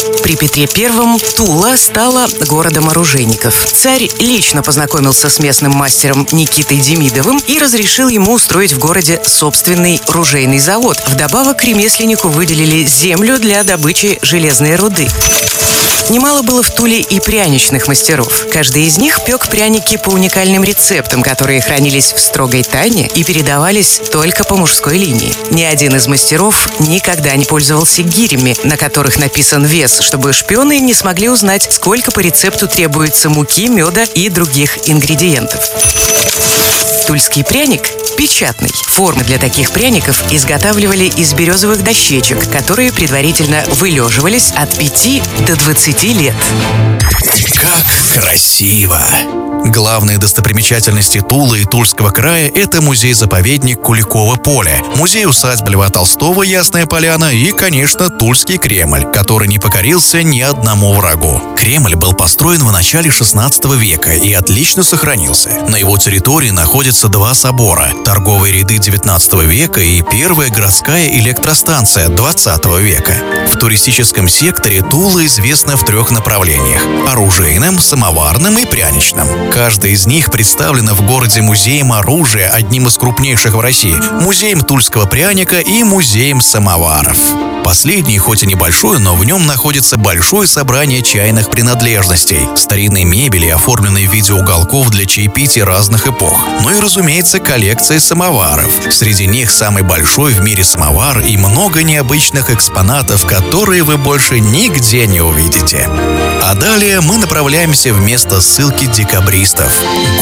При Петре I Тула стала городом оружейников. Царь лично познакомился с местным мастером Никитой Демидовым и разрешил ему устроить в городе собственный ружейный завод. Вдобавок ремесленнику выделили землю для добычи железной руды. Немало было в Туле и пряничных мастеров. Каждый из них пек пряники по уникальным рецептам, которые хранились в строгой тайне и передавались только по мужской линии. Ни один из мастеров никогда не пользовался гирями, на которых написан вес, чтобы шпионы не смогли узнать, сколько по рецепту требуется муки, меда и других ингредиентов. Тульский пряник печатный. Формы для таких пряников изготавливали из березовых дощечек, которые предварительно вылеживались от 5 до 20 лет. Как красиво! Главные достопримечательности Тулы и Тульского края – это музей-заповедник Куликово поле, музей-усадьба Льва Толстого «Ясная поляна» и, конечно, Тульский Кремль, который не покорился ни одному врагу. Кремль был построен в начале XVI века и отлично сохранился. На его территории находятся два собора – торговые ряды XIX века и первая городская электростанция XX века. В туристическом секторе Тула известна в 3 направлениях – оружейном, самоварном и пряничном. Каждая из них представлена в городе музеем оружия, одним из крупнейших в России, музеем тульского пряника и музеем самоваров. Последний, хоть и небольшой, но в нем находится большое собрание чайных принадлежностей, старинной мебели, оформленной в виде уголков для чаепитий разных эпох. Ну и, разумеется, коллекция самоваров. Среди них самый большой в мире самовар и много необычных экспонатов, которые вы больше нигде не увидите. А далее мы направляемся в место ссылки декабристов.